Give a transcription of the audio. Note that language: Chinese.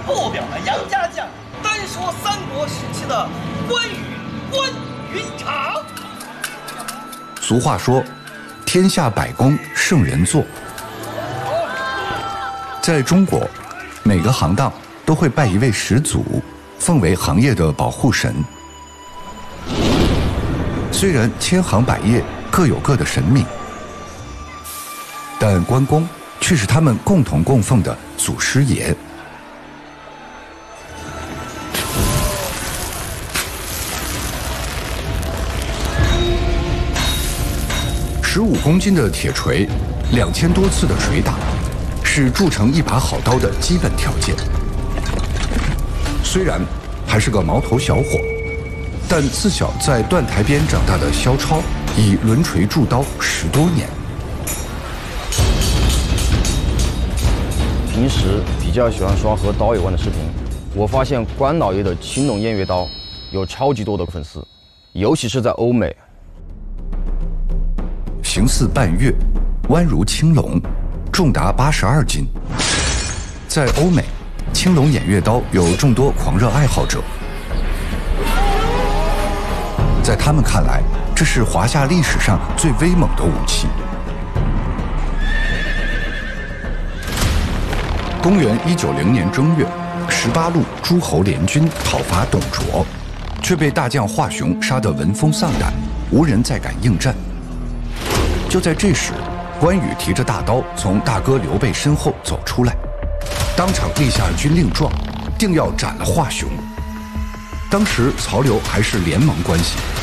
不表了杨家将，单说三国时期的关羽关云长。 俗话说，天下百工圣人做。在中国，每个行当都会拜一位始祖，奉为行业的保护神。虽然千行百业各有各的神明，但关公却是他们共同供奉的祖师爷。15公斤的铁锤，2000多次的捶打，是铸成一把好刀的基本条件。虽然还是个毛头小伙，但自小在断台边长大的萧超，以抡锤铸刀10多年。 平时比较喜欢刷和刀有关的视频，我发现关老爷的青龙偃月刀有超级多的粉丝，尤其是在欧美。 形似半月，弯如青龙，重达82斤。在欧美，青龙偃月刀有众多狂热爱好者，在他们看来，这是华夏历史上最威猛的武器。公元190年正月，18路诸侯联军讨伐董卓，却被大将华雄杀得闻风丧胆，无人再敢应战。就在这时，关羽提着大刀从大哥刘备身后走出来，当场立下军令状，定要斩了华雄。当时曹刘还是联盟关系，